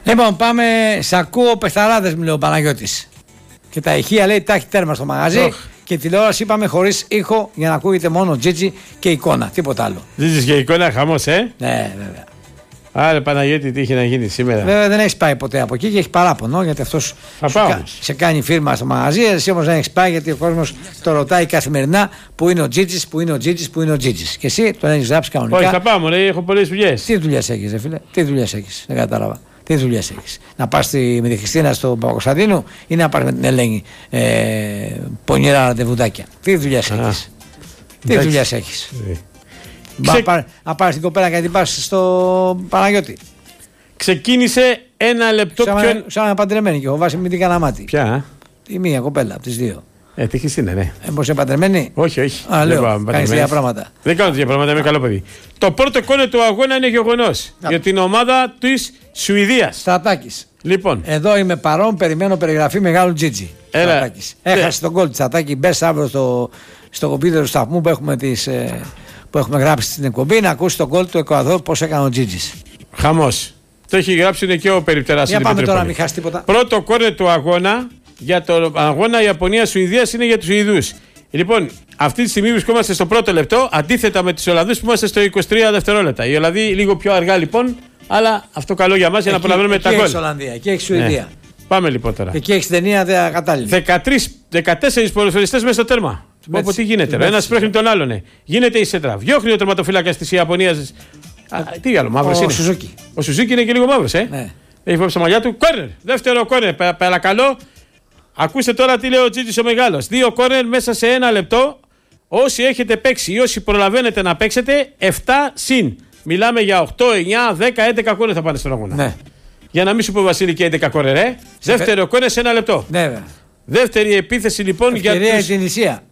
Λοιπόν, πάμε. Σ' ακούω πεθαράδες, μου λέει ο Παναγιώτης. Και τα ηχεία λέει τα έχει τέρμα στο μαγαζί. Και τηλεόραση είπαμε χωρίς ήχο για να ακούγεται μόνο τζίτζι και εικόνα. Τίποτα άλλο. Τζίτζι και εικόνα, χαμός, Ναι, βέβαια. Άρα Παναγιώτη, τι είχε να γίνει σήμερα. Βέβαια δεν έχει πάει ποτέ από εκεί και έχει παράπονο γιατί αυτός σε κάνει φίρμα στο μαγαζί. Εσύ όμως δεν έχει πάει γιατί ο κόσμος το ρωτάει καθημερινά που είναι ο Τζίτζης, που είναι ο Τζίτζης, που είναι ο Τζίτζης. Και εσύ τον έχει γράψει κανονικά. Όχι, θα πάμε, έχω πολλές δουλειές. Τι δουλειές έχεις, φίλε, τι δουλειές έχεις, δεν κατάλαβα. Τι δουλειές έχεις. Να πας με τη Χριστίνα στον Παπακοσταντίνου ή να πας με την Ελένη πονηρά ραντεβουδάκια. Τι δουλειές έχεις. Τι δουλειές έχεις. Να πάρεις την κοπέλα και να την πας στο Παναγιώτη. Ξεκίνησε ένα λεπτό πιο. Σαν παντρεμένη και έχω βάσει με την καναμάτη. Ποια? Η μία κοπέλα από τις δύο. Τι Χριστίνα, ναι. Πώς είναι παντρεμένη. Όχι, όχι. Λέω, κάνεις τέτοια πράγματα. Δεν κάνω τέτοια πράγματα, είμαι καλό παιδί. Το πρώτο κόνε του αγώνα είναι γεγονός για την ομάδα της Σουηδίας. Στρατάκης. Λοιπόν. Εδώ είμαι παρόν, περιμένω περιγραφή μεγάλου Τζίτζι. Έχασε τον γκολ της Στρατάκη. Μπες αύριο στο κομπίτερ του σταθμού που έχουμε γράψει στην εκπομπή να ακούσει τον γκολ του Εκουαδόρ πώς έκανε ο Τζίτζις. Χαμός. Το έχει γράψει και ο περιπτεράς. Για πάμε τώρα, μην χάσει τίποτα. Πρώτο κόρνερ του αγώνα για τον αγώνα Ιαπωνία-Σουηδίας είναι για τους Σουηδούς. Λοιπόν, αυτή τη στιγμή βρισκόμαστε στο πρώτο λεπτό, αντίθετα με τους Ολλανδούς που είμαστε στο 23 δευτερόλεπτα. Οι Ολλανδοί λίγο πιο αργά λοιπόν, αλλά αυτό καλό για μας για να προλαβαίνουμε τα γκολ. Εκεί έχει Ολλανδία, εκεί έχει Σουηδία. Ναι. Πάμε λοιπόν τώρα. Εκεί έχει ταινία κατάλληλη. 14 ποδοσφαιριστές μέσα στο τέρμα. Όπω τι γίνεται. Ένας σπρώχνει τον άλλον. Γίνεται η σέντρα. Διώχνει ο τερματοφύλακας της Ιαπωνίας. Τι άλλο, μαύρος είναι. Σουζούκι. Ο Σουζούκι είναι και λίγο μαύρος, Ναι. Έχει φόβη στα μαλλιά του. Κόρνερ. Δεύτερο κόρνερ. Παρακαλώ. Ακούστε τώρα τι λέει ο Τζίτζης ο Μεγάλος. 2 κόρνερ μέσα σε 1 λεπτό. Όσοι έχετε παίξει ή όσοι προλαβαίνετε να παίξετε, 7 συν. Μιλάμε για 8, 9, 10, 11 κόρνερ θα πάνε στον αγώνα. Ναι. Για να μην σου πω Βασίλη και 11 κόρνερ, Δεύτερο κόρνερ σε 1 λεπτό. Ναι, δεύτερη επίθεση λοιπόν για την Ισία.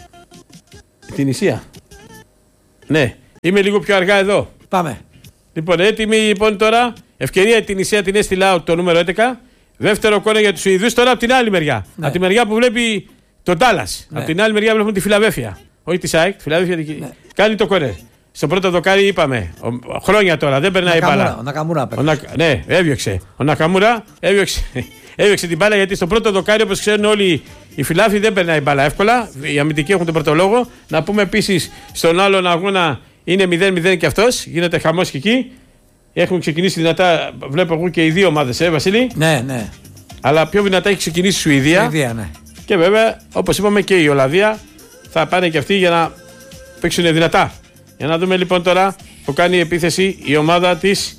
Την Ισία. Ναι. Είμαι λίγο πιο αργά εδώ. Πάμε. Λοιπόν, έτοιμοι λοιπόν τώρα. Ευκαιρία την Ισία την έστειλα out το νούμερο 11. Δεύτερο κόρνερ για τους Σουηδούς. Τώρα από την άλλη μεριά. Ναι. Από τη μεριά που βλέπει τον Ντάλλας. Ναι. Από την άλλη μεριά βλέπουμε τη Φιλαδέλφια. Όχι τη ΣΑΕΚ, τη Φιλαδέλφια. Ναι. Κάνει το κόρνερ. Στο πρώτο δοκάρι είπαμε. Χρόνια τώρα δεν περνάει η μπάλα. Ο Νακαμούρα. Ναι, έδιωξε. Ο Νακαμούρα έδιωξε την μπάλα γιατί στο πρώτο δοκάρι, όπως ξέρουν όλοι οι φιλάθλοι, δεν περνάει η μπάλα εύκολα. Οι αμυντικοί έχουν τον πρώτο λόγο. Να πούμε επίσης στον άλλον αγώνα είναι 0-0 και αυτός. Γίνεται χαμός και εκεί. Έχουν ξεκινήσει δυνατά, βλέπω εγώ και οι δύο ομάδες, Βασίλη. Ναι, ναι. Αλλά πιο δυνατά έχει ξεκινήσει η Σουηδία. Ναι. Και βέβαια, όπως είπαμε, και η Ολλανδία θα πάνε και αυτοί για να παίξουν δυνατά. Για να δούμε λοιπόν τώρα που κάνει η επίθεση η ομάδα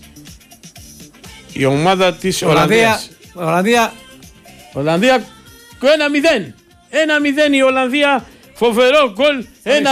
της Ολλανδίας. Ολλανδία 1-0. 1-0 η Ολλανδία. Φοβερό γκολ.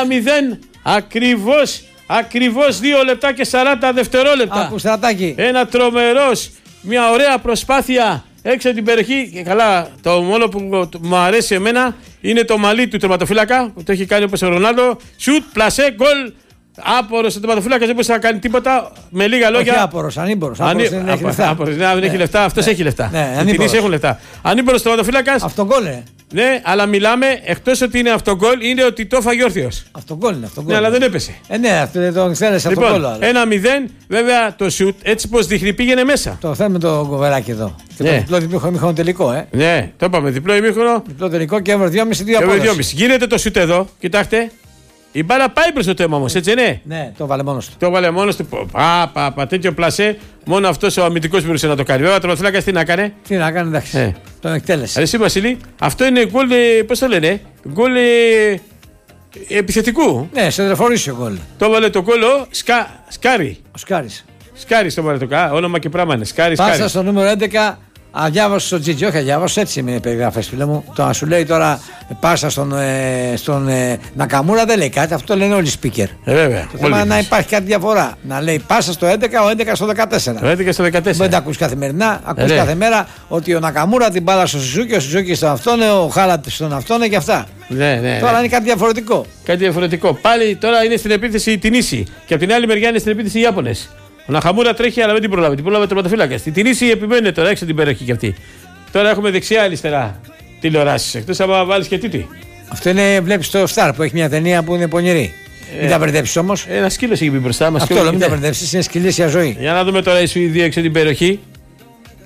1-0. Ακριβώς 2 λεπτά και 40 δευτερόλεπτα. Ένα τρομερός, μια ωραία προσπάθεια έξω την περιοχή. Και καλά, το μόνο που μου αρέσει εμένα είναι το μαλλί του τερματοφύλακα που το έχει κάνει όπως ο Ρονάλντο. Σουτ, πλασέ, γκολ. Άπορος ο τερματοφύλακας δεν μπορούσε να κάνει τίποτα. Με λίγα λόγια. Όχι άπορος, ανήμπορος. Δεν έχει λεφτά. Δεν έχει λεφτά, αυτός έχει λεφτά. Οι τιμές έχουν λεφτά. Ανήμπορος τερματοφύλακας. Αυτογκόλ. Ναι, αλλά μιλάμε, εκτός ότι είναι αυτογκόλ, είναι ότι το έφαγε όρθιος. Αυτογκόλ είναι. Ναι, αλλά δεν έπεσε. Ναι, αυτό δεν το ξέρεις αυτογκόλ. Λοιπόν, 1-0, βέβαια το σουτ έτσι πως δείχνει πήγαινε μέσα. Το θέλουμε το κοβεράκι εδώ. Και το διπλό ημίχρονο τελικό, Ναι, το είπαμε, διπλό ημίχρονο. Διπλό τελικό και έβρε 2,5. Γίνεται το σουτ εδώ, κοιτάξτε. Η μπάλα πάει προς το τέρμα όμως, έτσι ναι. Ναι, το βάλε μόνος του. Το βάλε μόνος του. Τέτοιο πλασέ. Μόνο αυτός ο αμυντικός μπορούσε να το κάνει. Βέβαια, ο τερματοφύλακας τι να έκανε. Τι να κάνει, εντάξει. Τον εκτέλεσε. Εσύ Βασίλη, αυτό είναι γκολ. Πώς το λένε, γκολ επιθετικού. Ναι, σε τρεφορήσιο γκολ. Το βάλε το γκολ ο Σκάρι. Ο Σκάρις. Σκάρις το βάλε το όνομα και πράγμα είναι. Πάσα στο νούμερο 11. Αδιάβασε το Τζιτζι, όχι αδιάβασε, έτσι με περιγραφές φίλε μου. Το να σου λέει τώρα πάσα στον Νακαμούρα δεν λέει κάτι, αυτό λένε όλοι οι speaker. Βέβαια. Το θέμα είναι να υπάρχει κάτι διαφορά. Να λέει πάσα στο 11, ο 11 στο 14. Ο 11 στο 14. Δεν τα ακούς καθημερινά, ακούς κάθε μέρα ότι ο Νακαμούρα την μπάλα στο Σουζούκι, ο Σουζούκι στον αυτόν, ο Χάλατ στον αυτόν και αυτά. Ναι. Τώρα είναι κάτι διαφορετικό. Κάτι διαφορετικό. Πάλι τώρα είναι στην επίθεση την Ίση και από την άλλη μεριά είναι στην επίθεση οι Ιάπωνες. Ο Ναχαμούρα τρέχει, αλλά δεν την προλάβει. Την προλάβει το τερματοφύλακα. Την Ίση επιμένει τώρα έξω την περιοχή κι αυτή. Τώρα έχουμε δεξιά-αριστερά τηλεοράσεις. Εκτός άμα βάλεις και τούτη. Αυτό είναι, βλέπεις το Star που έχει μια ταινία που είναι πονηρή. Μην τα μπερδέψεις όμως. Ένα σκύλος έχει μπει μπροστά μας. Αυτό λέω, μην τα μπερδέψεις, είναι σκυλίσια ζωή. Για να δούμε τώρα η Σουηδία έξω την περιοχή.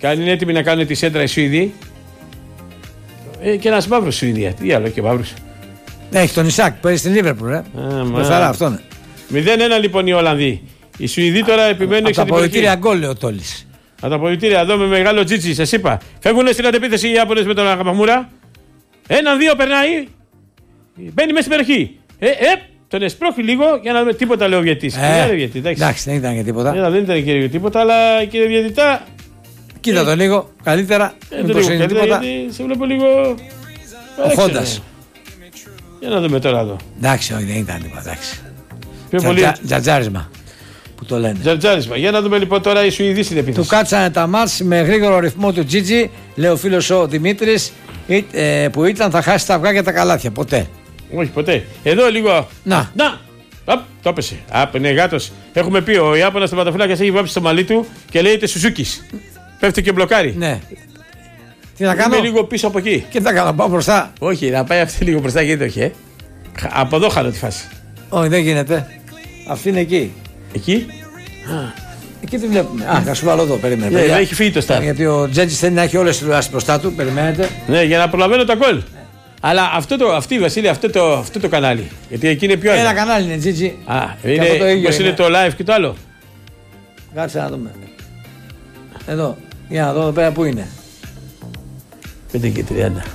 είναι έτοιμοι να κάνουν τη σέντρα οι Σουηδοί. Και ένας μαύρος Σουηδία. Τι άλλο και μαύρος. Έχει τον Ισάκ που παίζει στην Λίβερπουλ. Καθαρά αυτό είναι. 0-1 λοιπόν οι Ολλανδοί. Οι Σουηδοί τώρα επιμένουν από τα αποδυτήρια γκολ, λέει ο Τόλης. Από τα αποδυτήρια εδώ με μεγάλο τζίτσι, σας είπα. Φεύγουν στην αντεπίθεση οι Ιάπωνες με τον Ακαμαχμούρα. 1-2 περνάει. Μπαίνει μέσα στην περιοχή. Τον εσπρώχει λίγο για να δούμε τίποτα, λέει ο Βιετής. Εντάξει, δεν ήταν και τίποτα. Δεν ήταν και τίποτα, αλλά κύριε Βιετητά. Κοίτα το λίγο, καλύτερα. Δεν το λίγο καλύτερα, γιατί σε βλέπω λίγο. Ο Χόντας. Για να δούμε τώρα εδώ. Εντάξει, όχι, δεν ήταν τίποτα. Τζατζάρισμα. Που το λένε. Τζατζάρισμα. Για να δούμε λοιπόν τώρα οι Σουηδοί στην επίθεση. Του κάτσανε τα μάτς με γρήγορο ρυθμό του Τζίτζι, λέει ο φίλος ο Δημήτρης, που ήταν θα χάσει τα αυγά και τα καλάθια. Ποτέ. Όχι, ποτέ. Εδώ λίγο. Να. Το έπεσε. Είναι γάτος. Έχουμε πει ο Ιάπωνας στο ματοφύλακας έχει βάψει στο μαλλί του και λέγεται Σουζούκης. Πέφτει και μπλοκάρει. Ναι. Τι να κάνω. Είμαι λίγο πίσω από εκεί. Και τι θα κάνω, πάω μπροστά. Όχι, να πάει αυτή λίγο μπροστά, γίνεται όχι. Από εδώ χάνω τη φάση. Όχι, δεν γίνεται. Αυτή είναι εκεί. Εκεί. Εκεί τη βλέπουμε. Θα σου βάλω εδώ, περίμενε. Ναι, έχει φύγει το στάρ. Γιατί ο Τζέτζης θέλει να έχει όλες τις τηλεοράσεις μπροστά του, περιμένετε. Ναι, για να προλαβαίνω τα γκολ. Αλλά αυτή, Βασίλη, αυτό το κανάλι. Γιατί εκεί είναι πιο έντονο. Ένα κανάλι είναι, Τζίτζι. Είναι το live και το άλλο. Κάτσε να δούμε. Εδώ. Για να δω εδώ πέρα που είναι. 5 και 30.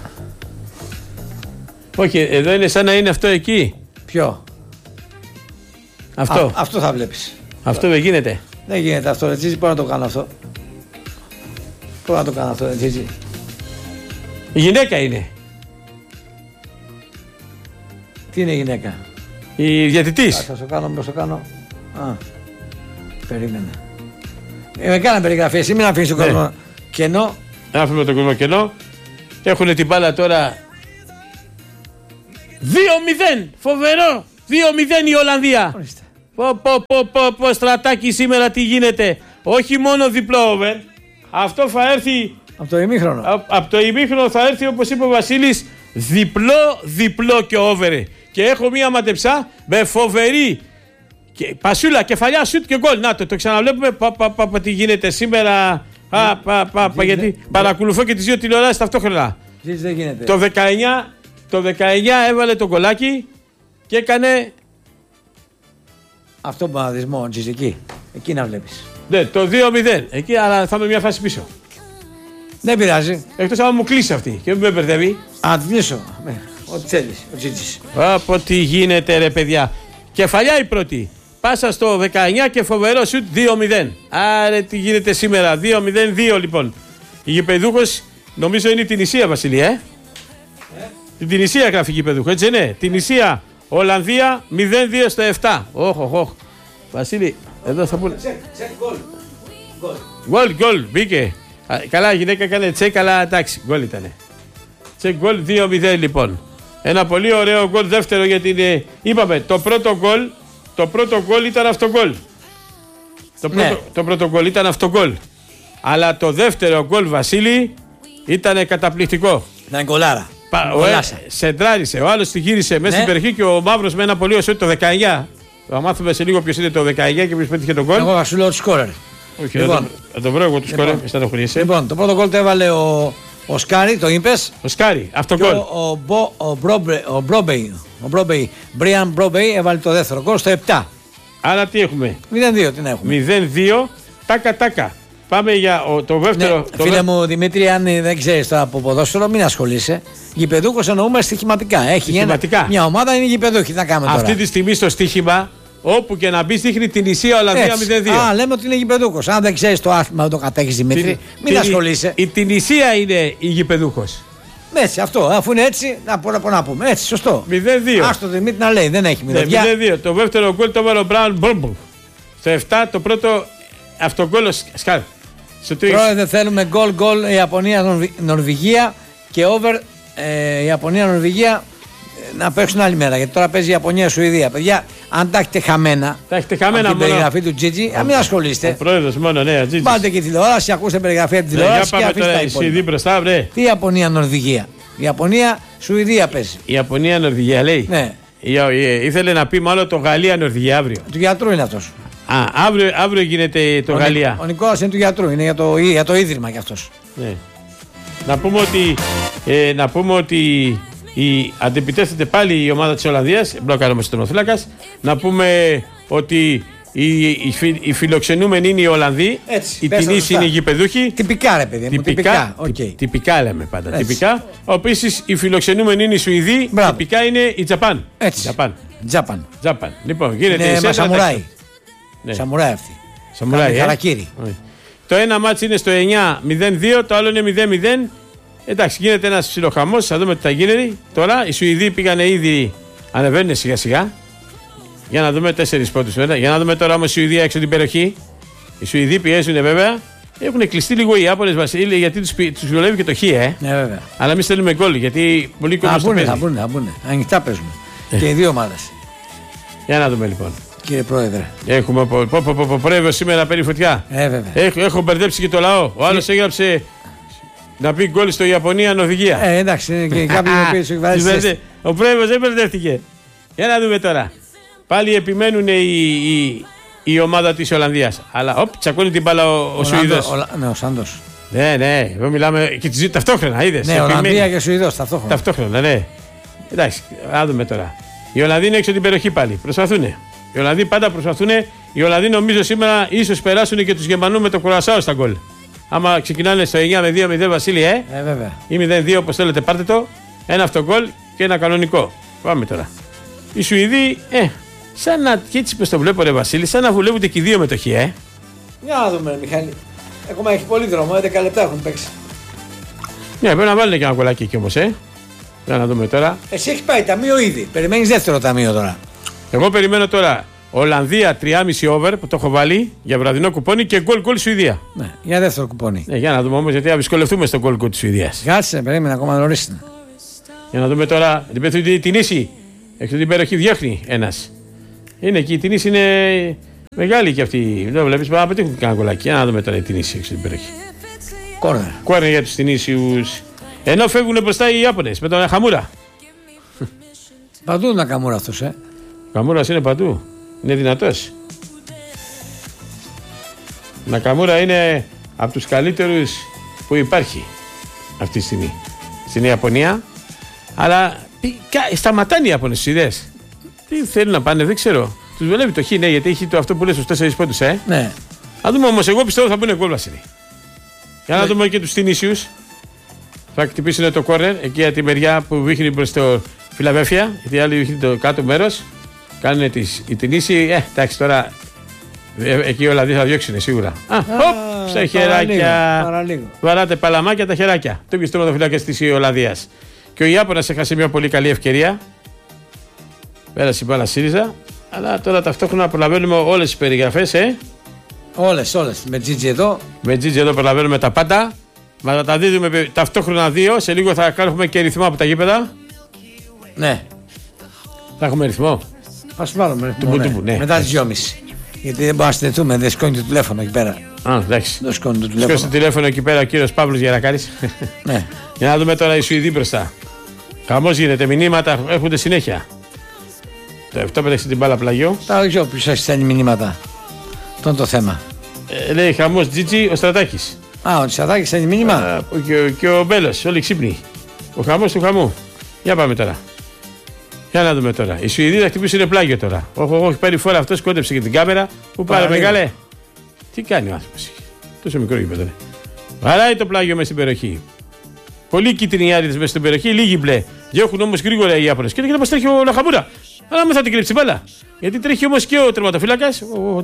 Όχι, εδώ είναι σαν να είναι αυτό εκεί. Ποιο? Αυτό. Αυτό θα βλέπεις. Αυτό δεν γίνεται. Δεν γίνεται αυτό, Τζίτζι. Πώς να το κάνω αυτό. Πώς να το κάνω αυτό, Τζίτζι. Η γυναίκα είναι. Τι είναι η γυναίκα? Η διαιτητής. Θα το κάνω, πώς το κάνω. Περίμενε. Με κάνα περιγραφή, εσύ μην αφήσεις τον κόσμο κενό. Άφημε τον κόσμο κενό. Έχουν την μπάλα τώρα. 2-0. Φοβερό. 2-0 η Ολλανδία. Πω στρατάκι σήμερα τι γίνεται. Όχι μόνο διπλό over. Αυτό θα έρθει. Από το ημίχρονο. Από το ημίχρονο θα έρθει, όπως είπε ο Βασίλης, διπλό και over. Και έχω μία ματεψά με φοβερή πασούλα, κεφαλιά, σουτ και γκολ. Να το ξαναβλέπουμε. Τι γίνεται σήμερα. Γιατί παρακολουθώ και τις δύο τηλεοράσεις ταυτόχρονα. Δεν γίνεται. Το 19 έβαλε το γκολάκι και έκανε. Αυτό που να δεις μόνο, εκεί να βλέπεις. Ναι, το 2-0. Εκεί, αλλά θα είμαι μια φάση πίσω. Δεν πειράζει. Εκτός αν μου κλείσει αυτή και μην με μπερδεύει. Α, τη κλείσω. Ό,τι θέλεις, ο Τζίτζης. Από τι γίνεται ρε παιδιά. Κεφαλιά η πρώτη. Πάσα στο 19 και φοβερό σουτ 2-0. Άρε τι γίνεται σήμερα. 2-0-2 λοιπόν. Η γηπεδούχος νομίζω είναι η Τινησία, Βασιλεία. Την Τινησία γράφει η γηπεδούχο, έτσι είναι. Τινησία, Ολλανδία 0-2 στο 7. Όχ. Βασίλη, εδώ θα πούνε. Γκολ, μπήκε. Καλά, η γυναίκα έκανε τσεκ, αλλά εντάξει, γκολ ήτανε. Τσεκ γκολ 2-0 λοιπόν. Ένα πολύ ωραίο γκολ δεύτερο γιατί είπαμε το πρώτο γκολ ήταν αυτογκολ. Το πρώτο γκολ ήταν αυτογκολ. Αλλά το δεύτερο γκολ, Βασίλη, ήταν καταπληκτικό. Ήταν γκολάρα. Σεντράρισε, ο άλλος τη γύρισε μέσα στην περιοχή και ο Μαύρος με ένα πολύ ωραίο το 19. Θα μάθουμε σε λίγο ποιος είναι το 19 και ποιος πέτυχε τον γκολ. Εγώ θα σου λέω το σκόρερ. Όχι, θα το βρω εγώ το σκόρερ, μην στενοχωρήσει. Λοιπόν, το πρώτο γκολ το έβαλε ο Σκάρι, το είπες. Ο Σκάρι, αυτό γκολ. Ο Μπρίαν Μπρόμπεϊ έβαλε το δεύτερο γκολ στο 7. Άρα τι έχουμε? 0-2, τι να έχουμε. 0-2, τάκα. Πάμε για το δεύτερο. Φίλε μου Δημήτρη, αν δεν ξέρεις τώρα από ποδόσφαιρο, μην ασχολείσαι. Γηπεδούχος εννοούμε στοιχηματικά. Έχει μια ομάδα, είναι γηπεδούχοι. Τι να κάνουμε τώρα. Αυτή τη στιγμή στο στοίχημα, όπου και να μπει, δείχνει την Ισία Ολλανδία 0-2. Λέμε ότι είναι γηπεδούχος. Αν δεν ξέρεις το άθλημα, δεν το κατέχεις Δημήτρη, μην ασχολείσαι. Η Τινησία είναι η γηπεδούχος. Έτσι, αυτό. Αφού είναι έτσι, να πούμε. Έτσι, σωστό. 0-2. Άστο Δημήτρη να λέει, δεν έχει 0-2. Το δεύτερο γκολ το έβαλε ο Μπράουν Μπρόμπου. Στο 7 το πρώτο αυτογκόλ Σκάρ. Πρόεδρε, θέλουμε γκολ Ιαπωνία-Νορβηγία και over Ιαπωνία-Νορβηγία να παίξουν άλλη μέρα. Γιατί τώρα παίζει Ιαπωνία-Σουηδία. Παιδιά, αν τα έχετε χαμένα. Τα έχετε χαμένα από την περιγραφή του Τζίτζι, μην ασχολείστε. Ο πρόεδρος μόνο, ναι, Τζίτζι. Πάτε και τηλεόραση, ακούστε περιγραφή από την τηλεόραση. Για πάμε τώρα εσύ μπροστά, βρε. Τι Ιαπωνία-Νορβηγία. Ιαπωνία-Σουηδία παίζει. Ιαπωνία-Νορβηγία λέει. Ναι. Ήθελε να πει μάλλον το Γαλλία-Νορβηγία αύριο. Του γιατρού είναι αυτός. Αύριο γίνεται το Γαλλία. Ο Νικόλας είναι του γιατρού, είναι για το ίδρυμα κι αυτός. Ναι. Να πούμε ότι αντεπιτέθεται πάλι η ομάδα της Ολλανδίας. Μπλόκαρε όμως ο τερματοφύλακας. Να πούμε ότι οι φιλοξενούμενοι είναι οι Ολλανδοί. Οι Τινήσοι είναι οι γηπεδούχοι. Τυπικά, ρε παιδί μου. Τυπικά λέμε πάντα. Τυπικά. Επίσης οι φιλοξενούμενοι είναι οι Σουηδοί. Τυπικά είναι η Τζαπάν. Τζαπάν. Λοιπόν, γίνεται η Σαμουράι. Σαμουράι αυτή. Χαρακίρι. Το ένα μάτς είναι στο 9-0-2, το άλλο είναι 0-0. Εντάξει, γίνεται ένας ψιλοχαμός, θα δούμε τι θα γίνει. Τώρα οι Σουηδοί πήγανε ήδη, ανεβαίνουν σιγά σιγά. Για να δούμε 4 πόντους. Για να δούμε τώρα όμως η Σουηδία έξω την περιοχή. Οι Σουηδοί πιέζουν βέβαια. Έχουν κλειστεί λίγο οι Ιάπωνες, Βασίλη, γιατί τους βολεύει και το χ, Ναι, βέβαια. Αλλά εμείς θέλουμε γκολ, γιατί πολύ κόσμος το παίζει. Θα μπουν. Ανοιχτά παίζουμε. Και οι δύο ομάδες. Για να δούμε λοιπόν. Κύριε Πρόεδρε. Έχουμε πρόεδρο σήμερα παίρνει φωτιά. Έχω μπερδέψει και το λαό. Ο άλλος έγραψε να πει γκολ στο Ιαπωνία οδηγία. Εντάξει, και κάποιοι που έχει βάζει. Ο πρόεδρος δεν μπερδεύτηκε. Για να δούμε τώρα. Πάλι επιμένουν η ομάδα της Ολλανδίας. Αλλά τσακώνει την μπάλα ο Σουηδός. Ναι, ο Σάντος. Ναι, εδώ μιλάμε και τη ταυτόχρονα, είδες. Ναι, Ολλανδία και Σουηδός ταυτόχρονα. Ναι. Εντάξει, να δούμε τώρα. Οι Ολλανδοί είναι έξω την περιοχή πάλι. Προσπαθούν. Οι Ολλανδοί πάντα προσπαθούν. Οι Ολλανδοί νομίζω σήμερα ίσως περάσουν και τους Γερμανούς με το κουρασάο στα γκολ. Άμα ξεκινάνε στο 9-2-0, Βασίλη, βέβαια. Ή 0-2, όπως θέλετε, πάρτε το. Ένα αυτογκολ και ένα κανονικό. Πάμε τώρα. Οι Σουηδοί, σαν να. Και έτσι πως το βλέπω, ρε Βασίλη, σαν να βουλεύονται και οι δύο με το χ, Για να δούμε, Μιχάλη. Ακόμα έχει πολύ δρόμο, 11 λεπτά έχουν παίξει. Ναι, πρέπει να βάλουν και ένα κολλάκι εκεί όμως, Για να δούμε τώρα. Εσύ έχεις πάει ταμείο ήδη. Περιμένεις δεύτερο ταμείο τώρα. Εγώ περιμένω τώρα Ολλανδία 3,5 over που το έχω βάλει για βραδινό κουπόνι και γκολ Σουηδία. Ναι, για δεύτερο κουπόνι. Για να δούμε όμως, γιατί θα δυσκολευτούμε στο γκολ της Σουηδίας. Κάτσε, περίμενα ακόμα νωρίς. Για να δούμε τώρα την Ίση. Έξω την περιοχή διώχνει ένας. Είναι εκεί, η Ίση είναι μεγάλη και αυτή. Δεν βλέπεις, να πετύχουν κανένα γκολάκι. Για να δούμε τώρα την Ίση έξω την περιοχή. Κόρνερ για τους Τινήσιους. Ενώ φεύγουν μπροστά οι Ιάπωνες με τον Χαμούρα. Παντού να Καμούρα αυτός, Ο Καμούρας είναι παντού. Είναι δυνατός. Νακαμούρα είναι από τους καλύτερους που υπάρχει αυτή τη στιγμή στην Ιαπωνία. Αλλά σταματάνε οι Ιάπωνες στις ιδέες. Τι θέλουν να πάνε, δεν ξέρω. Τους βολεύει το χ, ναι, γιατί έχει το αυτό που λες στους 4 πόντους, Ναι. Να δούμε όμως, εγώ πιστεύω θα μπουν γκολ, Βασίλη. Για να δούμε και τους Τινήσιους. Θα χτυπήσουν το κόρνερ εκεί από τη μεριά που δείχνει προς το Φιλαδέλφια, γιατί οι άλλοι δείχνει το κάτω μέρος. Κάνουν οι Τινήσιοι, εντάξει τώρα. Εκεί όλα θα διώξουν σίγουρα. Στα χεράκια. Βαράτε παλαμάκια τα χεράκια. Το είπε τερματοφύλακας της Ολλανδίας. Και ο Ιάπωνας έχασε μια πολύ καλή ευκαιρία. Πέρασε η μπάλα ΣΥΡΙΖΑ. Αλλά τώρα ταυτόχρονα προλαβαίνουμε όλες τις περιγραφές, Όλες. Με Τζίτζι εδώ. Με Τζίτζι εδώ προλαβαίνουμε τα πάντα. Μα τα δίδουμε ταυτόχρονα 2. Σε λίγο θα κάνουμε και ρυθμό από τα γήπεδα. Ναι. Θα έχουμε ρυθμό. Ας βάλουμε ρυθμό. Ναι. Μετά τις 2.30. Γιατί δεν μπορούμε να συνδεθούμε, δεν σηκώνει το τηλέφωνο εκεί πέρα. Εντάξει. Δεν σηκώνει το τηλέφωνο. Σηκώνει το τηλέφωνο εκεί πέρα ο κύριος Παύλος Γερακάρης. Ναι. Για να δούμε τώρα οι Σουηδοί μπροστά. Χαμός γίνεται, μηνύματα έρχονται συνέχεια. Το 7 πέταξε την μπάλα πλαγιό. Τα δεν ξέρω ποιος έχει στέλνει μηνύματα. Αυτό είναι το θέμα. Λέει χαμός Τζίτζι ο Στρατάκης. Ο Στρατάκης στέλνει μήνυμα. Και ο Μπέλος, όλοι ξύπνοι. Ο χαμός του χαμού. Για πάμε τώρα. Για να δούμε τώρα. Οι Σουηδοί θα χτυπήσουν πλάγιο τώρα. Όχι πάρει φορά αυτό, κόντεψε και την κάμερα. Πού πάρε μεγάλε. Τι κάνει ο άνθρωπος. Τόσο μικρό γήπεδο. Βαράει το πλάγιο μέσα στην περιοχή. Πολύ κίτρινοι άριδες μέσα στην περιοχή, λίγοι μπλε. Διώχνουν όμως γρήγορα οι Ιάπωνες. Και να μας τρέχει ο Ναχαμούρα. Αλλά μην θα την κρύψει μπάλα. Γιατί τρέχει όμως και ο τερματοφύλακας.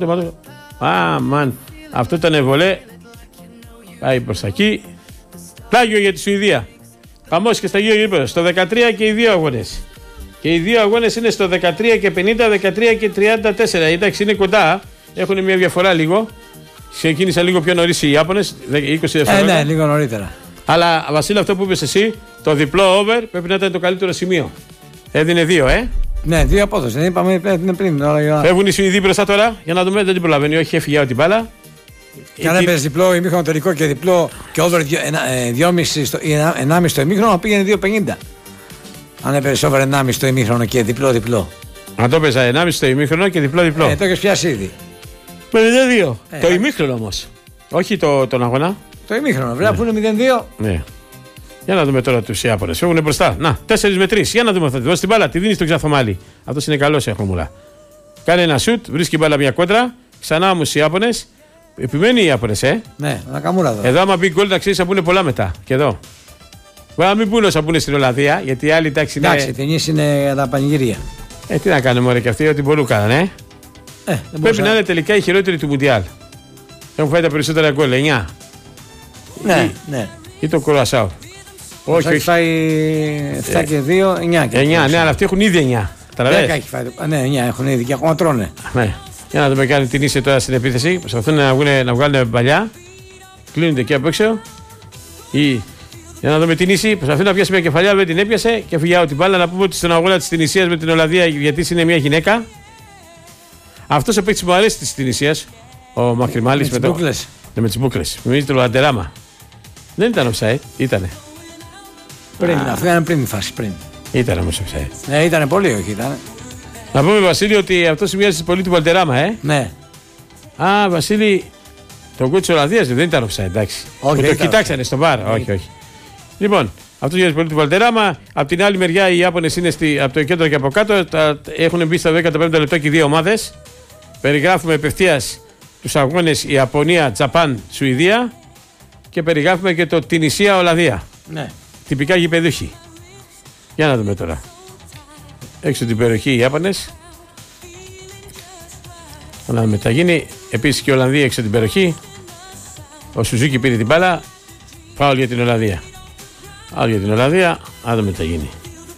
Αμάν. Αυτό ήταν βολέ. Πάει προς τα εκεί. Πλάγιο για τη Σουηδία. Χαμός και στα γύρω γήπεδα. Στο 13 και οι δύο αγώνες. Και οι δύο αγώνες είναι στο 13 και 50, 13 και 34. Εντάξει, είναι κοντά. Έχουν μια διαφορά λίγο. Ξεκίνησαν λίγο πιο νωρίς οι Ιάπωνες, 20 δευτερόλεπτα. Ναι, λίγο νωρίτερα. Αλλά Βασίλη, αυτό που είπες εσύ, το διπλό over πρέπει να ήταν το καλύτερο σημείο. Έδινε 2, Ναι, 2 απόδοση. Δεν είπαμε πριν. Φεύγουν οι Σουηδοί μπροστά τώρα. Για να δούμε, δεν την προλαβαίνει. Όχι, έφυγε από την μπάλα. Και αν έπαιζε διπλό ημίχρονο τελικό και διπλό και over 1,5 στο ημίχρονο, πήγαινε 2,50. Αν έπαιζε over 1,5 στο ημίχρονο και διπλό. Αν το έπαιζα 1,5 στο ημίχρονο και διπλό. Το έχεις πιάσει ήδη. Με 0-2. Το ημίχρονο όμως. Όχι τον αγώνα. Το ημίχρονο, βέβαια, που είναι 0-2. Ναι. Για να δούμε τώρα τους Ιάπωνες. Φεύγουν μπροστά. Να, 4 με 3. Για να δούμε. Θα τη δώσει την μπάλα, τη δίνει στον Ξαθομάλη. Αυτός είναι καλός, Αχρωμούλα. Κάνει ένα σουτ, βρίσκει μπάλα μια κόντρα. Ξανά όμως οι Ιάπωνες. Επιμένει οι Ιάπωνες, Ναι, Νακαμούρα εδώ. Εδώ, άμα μπει γκολ, να ξέρει θα πούνε πολλά μετά. Και εδώ. Μπορεί να μην πούνε όσα πούνε στην Ολλανδία, γιατί οι άλλοι εντάξει είναι. Εντάξει, οι ταινίες είναι για τα πανηγύρια. Τι να κάνουμε, ωραία, και αυτοί ό,τι μπορούν κάνανε. Πρέπει να είναι τελικά οι χειρότεροι του Μουντιάλ. Έχουν φάει τα περισσότερα γκολ, 9. Ναι. Ή το Κουρασάο. Όχι, έχει φάει 7 και 2, 9 και 9, ναι, αλλά αυτοί έχουν ήδη 9. 10 έχει φάει. Ναι, 9 έχουν ήδη και ακόμα τρώνε. Ναι. Για να δούμε, κάνει την ίση τώρα στην επίθεση. Προσπαθούν να βγάλουν παλιά. Κλείνονται εκεί απ' έξω. Για να δούμε την ίση. Προσπαθούν να πιάσει μια κεφαλιά, δεν την έπιασε και φύγει out την μπάλα. Να πούμε ότι στον αγώνα τη Τινησίας με την Ολλανδία, γιατί είναι μια γυναίκα. Αυτό ο παίκτης μου αρέσει τη Τινησίας, ο Μακρυμάλης με τις μπούκλες. Μιμίζει το Λουαντεράμα. Δεν ήταν offside, ήτανε. Αυτό ήταν πριν τη φάση. Ήταν όμως offside. Ναι, ήτανε πολύ, όχι ήταν. Να πούμε, Βασίλη, ότι αυτό σημειάζει πολύ του Βαλτεράμα, Ναι. Βασίλη, το γκολ της Ολλανδίας δεν ήταν offside, εντάξει. Όχι, το κοιτάξανε στον μπαρ. Όχι. Λοιπόν, αυτό μοιάζει πολύ του Βαλτεράμα. Απ' την άλλη μεριά, οι Ιάπωνες είναι από το κέντρο και από κάτω. Έχουν μπει στα 15 λεπτά και 2 ομάδες. Περιγράφουμε απευθείας τους αγώνες Ιαπωνία, Τζαπάν, Σουηδία. Και περιγράφουμε και το Τινησία, Ολλανδία. Ναι. Τυπικά γηπεδούχοι. Για να δούμε τώρα. Έξω την περιοχή οι Ιάπωνες. Να δούμε τι θα γίνει. Επίσης και η Ολλανδία έξω την περιοχή. Ο Σουζούκι πήρε την μπάλα. Φάουλ για την Ολλανδία. Να δούμε τι θα γίνει.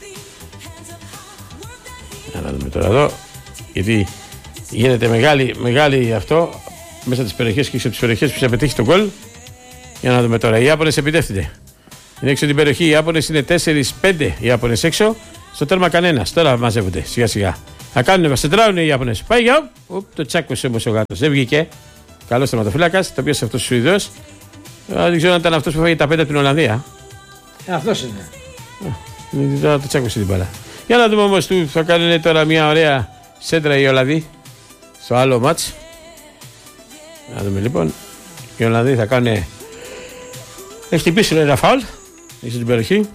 Να δούμε τώρα εδώ. Γιατί γίνεται μεγάλη αυτό μέσα τις περιοχές και έξω τις περιοχές που θα πετύχει τον γκολ. Για να δούμε τώρα. Οι Ιάπωνες επιτεύχονται. Είναι έξω την περιοχή. Οι Ιάπωνες είναι 4-5 οι Ιάπωνες έξω. Στο τέρμα κανένας. Τώρα μαζεύονται σιγά σιγά. Θα κάνουν, βασετράουν οι Ιάπωνες. Πάει για. Το τσάκωσε όμως ο γάτος. Δεν βγήκε. Καλός τερματοφύλακας. Το πιάσε αυτός ο Σουηδός. Δεν ξέρω αν ήταν αυτός που φάγει τα 5 από την Ολλανδία. Αυτός είναι. Τώρα το τσάκωσε την μπάλα. Για να δούμε όμως του θα κάνουν τώρα μια ωραία σέντρα οι Ολλανδοί. Στο άλλο μάτς. Να δούμε λοιπόν. Οι Ολλανδοί θα κάνουν. Έχει χτυπήσει ένα φάουλ. Έχει στην περιοχή.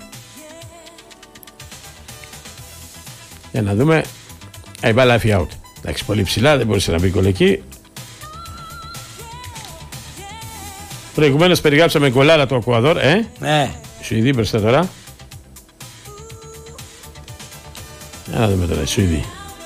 Για να δούμε. Η μπάλα έφυγε out. Εντάξει, πολύ ψηλά, δεν μπορούσε να μπει γκολ εκεί. Προηγουμένως περιγράψαμε γκολάρα του Εκουαδόρ. Ναι. Σουηδοί μπροστά τώρα. Για να δούμε τώρα, Σουηδοί.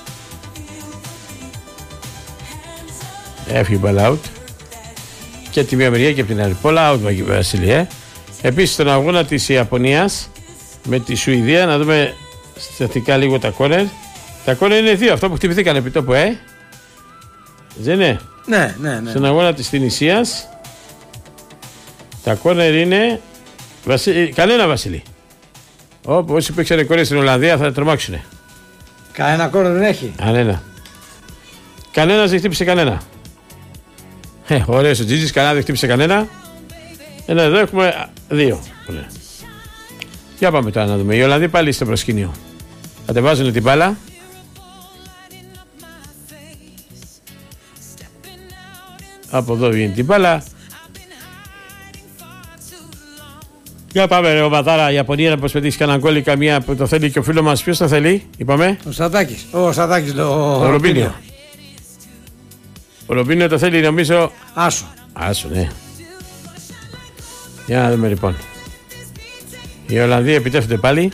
Έφυγε η μπάλα out. Και τη μία μεριά και από την άλλη. Πολλά out, Βασίλη. Επίσης στον αγώνα της Ιαπωνίας με τη Σουηδία, να δούμε στατικά λίγο τα κόρνερ. Τα κόρνερ είναι 2, αυτό που χτυπηθήκαν επί τόπου, Δεν είναι. Ναι. Στον αγώνα της Τινησίας τα κόρνερ είναι. Κανένα, Βασίλη. Όσοι παίξανε κόρνερ στην Ολλανδία θα τρομάξουνε. Κανένα κόρνερ δεν έχει. Κανένας δεν χτύπησε κανένα. Ωραίος ο Τζίτζης, κανένα δεν χτύπησε κανένα. Εδώ έχουμε 2. Για πάμε τώρα να δούμε. Οι Ολλανδοί πάλι στο προσκήνιο. Κατεβάζουν την μπάλα. Από εδώ βγαίνει την μπάλα. Για πάμε ρε ο Ματάρα, η Ιαπωνία να προσπαθήσει κανένα γκολ ή καμία που το θέλει και ο φίλος μας. Ποιος το θέλει, είπαμε. Ο Σατάκης. Ο Ρομπίνιο. Ο Ρομπίνιο το θέλει νομίζω. Άσο, ναι. Για να δούμε λοιπόν. Οι Ολλανδοί επιτεύχονται πάλι.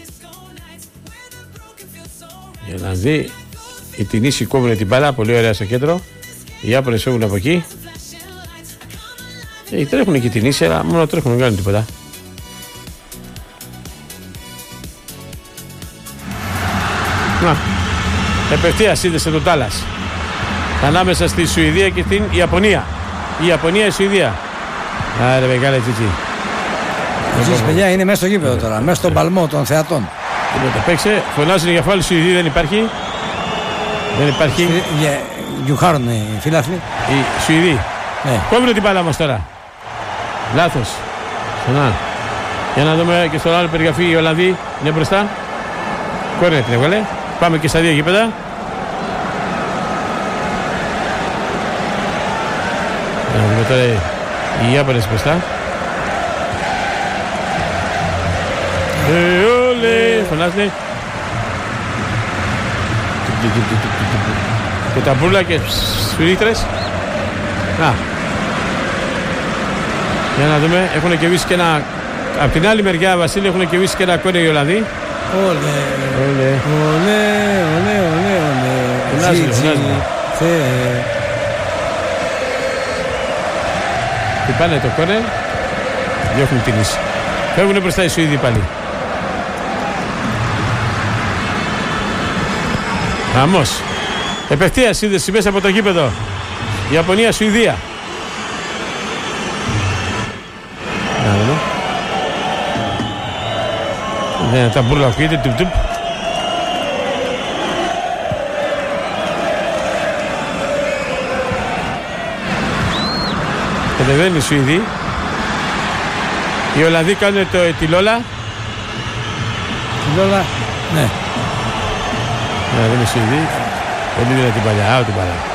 Οι Ολλανδοί, οι Τινήσοι κόβουν την μπάλα, πολύ ωραία στο κέντρο. Οι Ιάπωνες φεύγουν από εκεί. Τρέχουν και οι Τινήσοι, αλλά μόνο τρέχουν, δεν κάνουν τίποτα. Να, επευθείας σύνδεσε τον Τάλλας. Ανάμεσα στη Σουηδία και την Ιαπωνία. Η Ιαπωνία, η Σουηδία. Άρε μεγάλη τσίτσι. Εσείς παιδιά είναι μέσα στο γήπεδο τώρα, μέσα στον παλμό των θεατών. Το παίξε, φωνάζουν για φάουλ Σουηδοί, δεν υπάρχει. Γιουχάρουν οι φίλαθλοι. Οι Σουηδοί. Κόβουν την μπάλα μας τώρα. Λάθος. Για να δούμε και στον άλλο περιγραφή οι Ολλανδοί είναι μπροστά. Κόρνερ την έβγαλε. Πάμε και στα 2 γήπεδα. δούμε τώρα οι Ιάπωνες μπροστά. Ολέ, φωνάζουνε. Και τα μπουρλα και σφυρίχτρες. Να. Για να δούμε, έχουν και βήσει και ένα. Απ' την άλλη μεριά, Βασίλη, έχουν και βήσει και ένα κόρεο οι Ολλανδοί. Ολέ, ολέ, ολέ, ολέ, ολέ. Τι πάνε το κόρεο, διώχνουν την ίση. Φεύγουν μπροστά οι Σουηδοί πάλι. Αμώς. Επευθεία σύνδεση μέσα από το γήπεδο. Ιαπωνία-Σουηδία. Ναι, τα μπουρλα ακούγεται, τουπ. Κατεβαίνουν οι Σουηδοί. Οι Ολλανδοί κάνουν τη Λόλα. Τη Λόλα, ναι. Ναι, δεν είναι Σουηδοί. Πολύ δυνατή παλιά, την παλιά.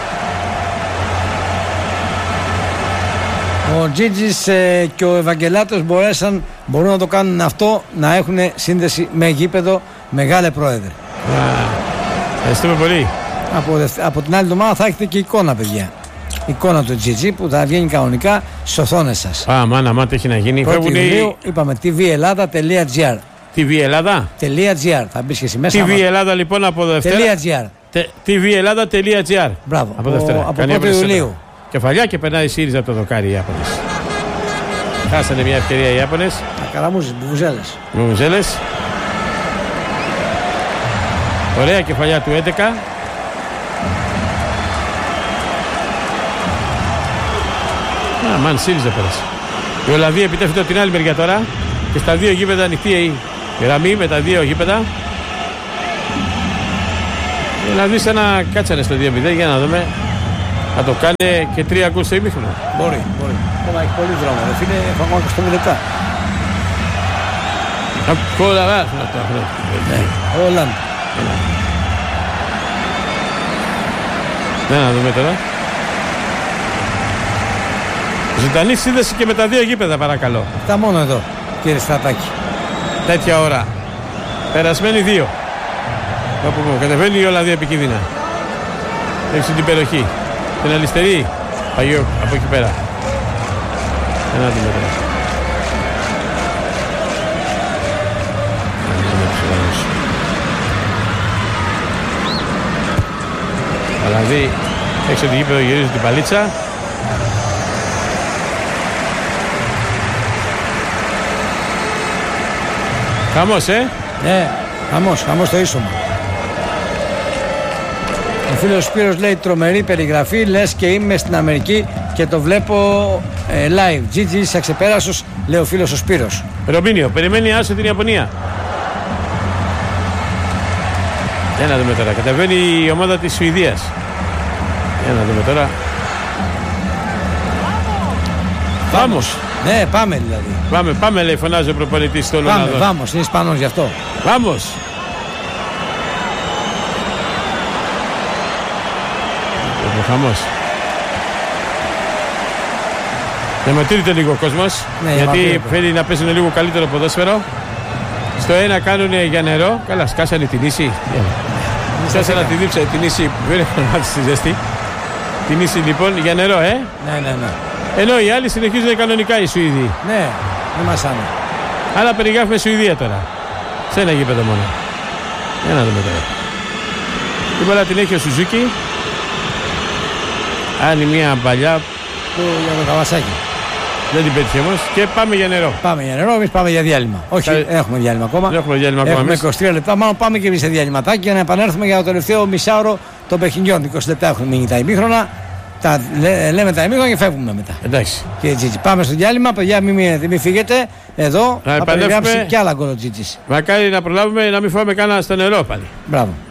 Ο Τζίτζης και ο Ευαγγελάτος μπορούν να το κάνουν αυτό, να έχουν σύνδεση με γήπεδο. Μεγάλε πρόεδρε. Ευχαριστούμε πολύ. Από την άλλη εβδομάδα θα έχετε και εικόνα, παιδιά. Εικόνα του Τζίτζη που θα βγαίνει κανονικά στις οθόνες σας. Μάνα, τι έχει να γίνει. 1η Ιουλίου είπαμε tvellada.gr. tvellada.gr. Θα μπεις και εσύ μέσα. TV Ελλάδα λοιπόν από Δευτέρα. tvellada.gr. Μπράβο. Από Δευτέρα. Από 1η Ιουλίου. Κεφαλιά και περνάει η ΣΥΡΙΖΑ από το δοκάρι οι Ιάπωνες. Χάσανε μια ευκαιρία οι Ιάπωνες. Καραμούζες, μπουβουζέλες. Ωραία κεφαλιά του 11. Μαν ΣΥΡΙΖΑ πέρασε. Η Ολλανδία επιτεύχεται από την άλλη μεριά τώρα. Και στα δύο γήπεδα ανοιχτή η γραμμή με τα δύο γήπεδα. Οι Ολλανδοί σαν να κάτσανε στο 2-0 για να δούμε. Θα το κάνει και 3 γκολ στο ημίχρονο. Μπορεί. Ακόμα έχει πολύ δρόμο. Δεν φίλε, ακόμα 20 λεπτά. Ακόμα Ολλανδία. Να δούμε τώρα. Ζωντανή σύνδεση και με τα δύο γήπεδα παρακαλώ. Αυτά μόνο εδώ, κύριε Στρατάκη. Τέτοια ώρα. Περασμένοι 2. Όπου κατεβαίνει η Ολλανδία επικίνδυνα. Έχει την περιοχή. Την αριστερή. Παγιό από εκεί πέρα. Ένα δούμε τώρα. Ολλανδοί έξω από το γήπεδο γυρίζουν την παλίτσα. Χαμός, Ναι, χαμός το ίσωμα. Ο φίλος Σπύρος λέει τρομερή περιγραφή, λες και είμαι στην Αμερική και το βλέπω live. Τζίτζι, είσαι αξεπέραστος, λέει ο φίλος ο Σπύρος. Ρομπίνιο, περιμένει άσο την Ιαπωνία. Για να δούμε τώρα, κατεβαίνει η ομάδα της Σουηδίας. Για να δούμε τώρα. Βάμος. Ναι, πάμε δηλαδή. Πάμε λέει, φωνάζει ο προπονητής στον Ολλανδό. Βάμος, είναι Ισπανός γι' αυτό. Βάμος. Χαμός. Διαμαρτύρεται λίγο ο κόσμος, γιατί θέλει να παίζουν λίγο καλύτερο ποδόσφαιρο. Στο ένα κάνουν για νερό. Καλά, σκάσανε την ίση. Σκάσανε τη δίψα την ίση. Δεν έχω να μάθει στη ζέστη. Την ίση λοιπόν για νερό, Ναι. Ενώ οι άλλοι συνεχίζουν κανονικά οι Σουηδοί. Ναι, δεν μας άνε. Αλλά περιγράφουμε Σουηδία τώρα. Σε ένα γήπεδο μόνο. Για να δούμε τώρα. Την μπάλα την έχει ο Σουζούκι. Άλλη μια παλιά. Για το Καβασάκι. Δεν την πέτυχε όμως και πάμε για νερό. Εμείς πάμε για διάλειμμα. Όχι, έχουμε διάλειμμα ακόμα. Έχουμε 23 λεπτά. Μάλλον πάμε και εμείς σε διαλυματάκι για να επανέλθουμε για το τελευταίο μισάωρο των παιχνιδιών. 20 λεπτά έχουν μείνει τα ημίχρονα. Λέμε τα ημίχρονα και φεύγουμε μετά. Εντάξει. Και Τζίτζι. Πάμε στο διάλειμμα. Παιδιά, μην φύγετε. Εδώ θα περιγράψει κι άλλα γκολ ο Τζίτζις. Μακάρι να προλάβουμε να μην φάμε κανένα στο νερό πάλι. Μπράβο.